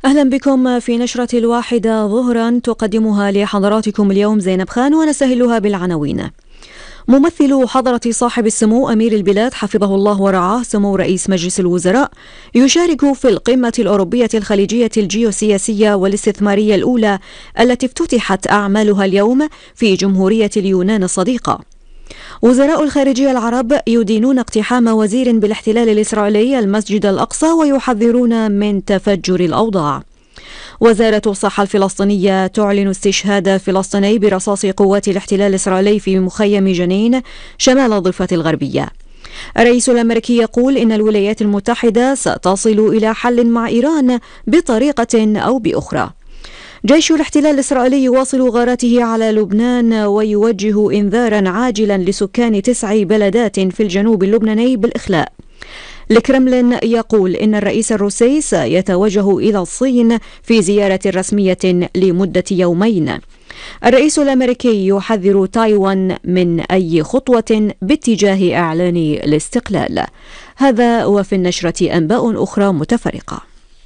أهلا بكم في نشرة 1 ظهرا تقدمها لحضراتكم اليوم زينب خان، ونستهلها بالعناوين. ممثل حضرة صاحب السمو أمير البلاد حفظه الله ورعاه سمو رئيس مجلس الوزراء يشارك في القمة الأوروبية الخليجية الجيوسياسية والاستثمارية الأولى التي افتتحت أعمالها اليوم في جمهورية اليونان الصديقة. وزراء الخارجية العرب يدينون اقتحام وزير بالاحتلال الإسرائيلي المسجد الأقصى ويحذرون من تفجر الأوضاع. وزارة الصحة الفلسطينية تعلن استشهاد فلسطيني برصاص قوات الاحتلال الإسرائيلي في مخيم جنين شمال الضفة الغربية. الرئيس الأمريكي يقول إن الولايات المتحدة ستصل إلى حل مع إيران بطريقة أو بأخرى. جيش الاحتلال الإسرائيلي يواصل غاراته على لبنان ويوجه إنذارا عاجلا لسكان 9 بلدات في الجنوب اللبناني بالإخلاء. الكرملين يقول إن الرئيس الروسي سيتوجه إلى الصين في زيارة رسمية لمدة يومين. الرئيس الأمريكي يحذر تايوان من أي خطوة باتجاه إعلان الاستقلال. هذا وفي النشرة أنباء أخرى متفرقة.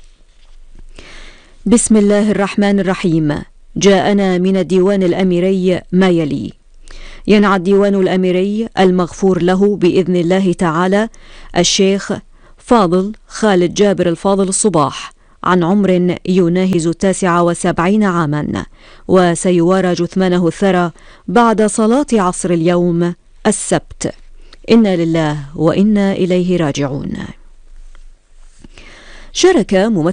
بسم الله الرحمن الرحيم. جاءنا من الديوان الأميري ما يلي: ينعى الديوان الأميري المغفور له بإذن الله تعالى الشيخ فاضل خالد جابر الفاضل الصباح عن عمر يناهز 79 عاما، وسيوارى جثمانه الثرى بعد صلاة عصر اليوم السبت. إنا لله وإنا إليه راجعون. شارك ممثل